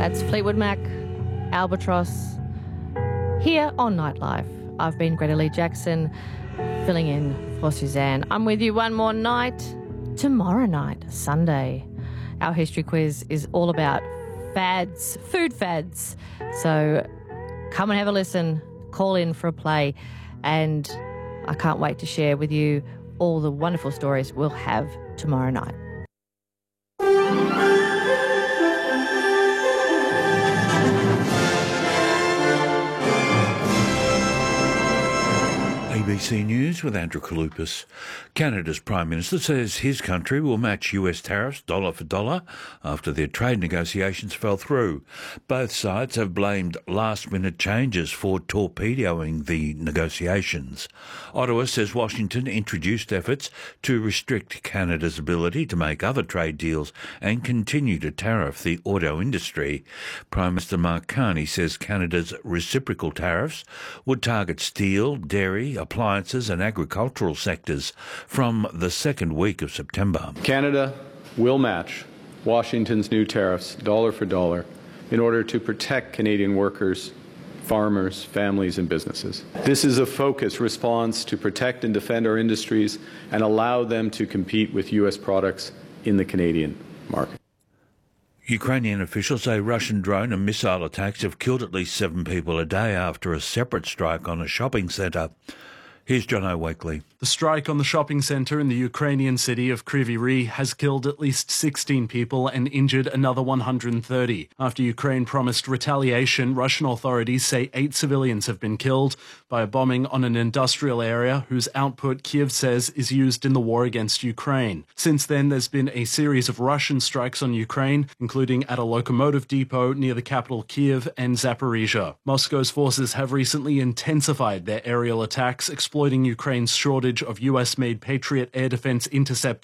That's Fleetwood Mac, Albatross, here on Nightlife. I've been Greta Lee Jackson, filling in for Suzanne. I'm with you one more night, tomorrow night, Sunday. Our history quiz is all about fads, food fads. So come and have a listen, call in for a play, and I can't wait to share with you all the wonderful stories we'll have tomorrow night. ABC News with Andrew Kalupas. Canada's Prime Minister says his country will match US tariffs dollar for dollar after their trade negotiations fell through. Both sides have blamed last-minute changes for torpedoing the negotiations. Ottawa says Washington introduced efforts to restrict Canada's ability to make other trade deals and continue to tariff the auto industry. Prime Minister Mark Carney says Canada's reciprocal tariffs would target steel, dairy, appliances and agricultural sectors from the second week of September. Canada will match Washington's new tariffs dollar for dollar in order to protect Canadian workers, farmers, families and businesses. This is a focused response to protect and defend our industries and allow them to compete with U.S. products in the Canadian market. Ukrainian officials say Russian drone and missile attacks have killed at least 7 people a day after a separate strike on a shopping centre. Here's John O'Wakely. The strike on the shopping centre in the Ukrainian city of Kryvyi Rih has killed at least 16 people and injured another 130. After Ukraine promised retaliation, Russian authorities say 8 civilians have been killed by a bombing on an industrial area whose output Kyiv says is used in the war against Ukraine. Since then, there's been a series of Russian strikes on Ukraine, including at a locomotive depot near the capital Kyiv and Zaporizhia. Moscow's forces have recently intensified their aerial attacks, exploiting Ukraine's shortage of US-made Patriot air defense interceptors